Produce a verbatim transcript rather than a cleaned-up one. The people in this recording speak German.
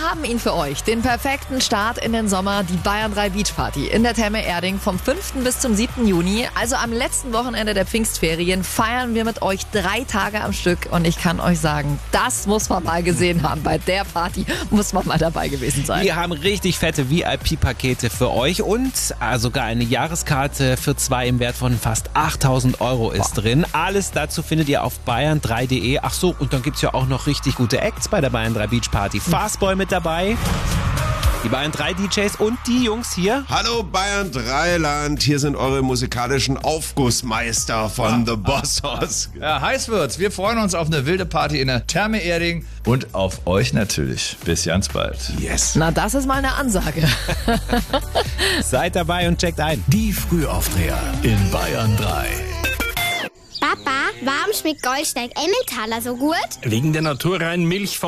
haben ihn für euch. Den perfekten Start in den Sommer, die Bayern drei Beach Party in der Therme Erding vom fünften bis zum siebten Juni. Also am letzten Wochenende der Pfingstferien feiern wir mit euch drei Tage am Stück. Und ich kann euch sagen, das muss man mal gesehen haben. Bei der Party muss man mal dabei gewesen sein. Wir haben richtig fette V I P-Pakete für euch und äh, sogar eine Jahreskarte für zwei im Wert von fast achttausend Euro ist Boah. drin. Alles dazu findet ihr auf bayern drei punkt de. Ach so, und dann gibt's ja auch noch richtig gute Acts bei der Bayern drei Beach Party. Fastboy mit dabei. Die Bayern drei D Js und die Jungs hier. Hallo Bayern drei Land, hier sind eure musikalischen Aufgussmeister von ja. The Bossos. Ja, heiß wird's. Wir freuen uns auf eine wilde Party in der Therme Erding und auf euch natürlich. Bis ganz bald. Yes. Na, das ist mal eine Ansage. Seid dabei und checkt ein. Die Frühaufdreher in Bayern drei. Papa, warum schmeckt Goldsteig Emmentaler so gut? Wegen der naturreinen Milch vom